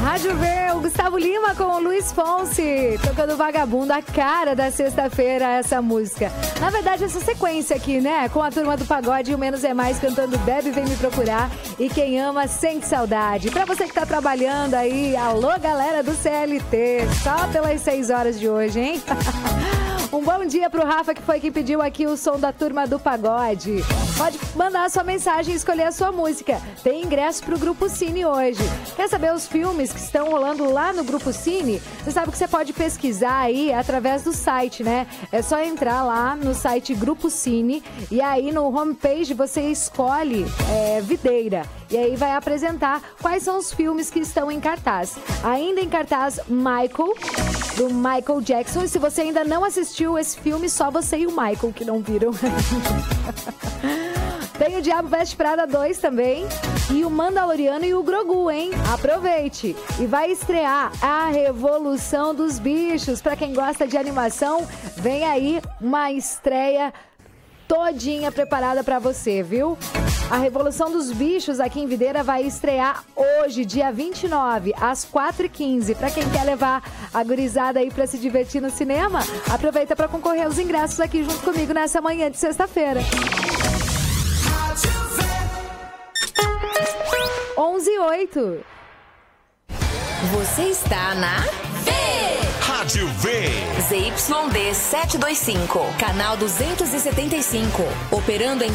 Rádio V, o Gustavo Lima com o Luiz Fonsi, tocando Vagabundo, a cara da sexta-feira, essa música. Na verdade, essa sequência aqui, né? Com a turma do pagode e o Menos é Mais cantando Bebe Vem Me Procurar e Quem Ama Sente Saudade. Pra você que tá trabalhando aí, alô galera do CLT, só pelas 6 horas de hoje, hein? Um bom dia pro Rafa, que foi quem pediu aqui o som da turma do pagode. Pode mandar a sua mensagem e escolher a sua música. Tem ingresso pro Grupo Cine hoje. Quer saber os filmes que estão rolando lá no Grupo Cine? Você sabe que você pode pesquisar aí através do site, né? É só entrar lá no site Grupo Cine e aí no homepage você escolhe Videira. E aí vai apresentar quais são os filmes que estão em cartaz. Ainda em cartaz, Michael, do Michael Jackson. E se você ainda não assistiu esse filme, só você e o Michael que não viram. Tem o Diabo Veste Prada 2 também. E o Mandaloriano e o Grogu, hein? Aproveite! E vai estrear A Revolução dos Bichos. Pra quem gosta de animação, vem aí uma estreia todinha preparada pra você, viu? A Revolução dos Bichos aqui em Videira vai estrear hoje, dia 29, às 4h15. Pra quem quer levar a gurizada aí pra se divertir no cinema, aproveita pra concorrer aos ingressos aqui junto comigo nessa manhã de sexta-feira. 11h08. Você está na Rádio V. ZYD 725, canal 275, operando em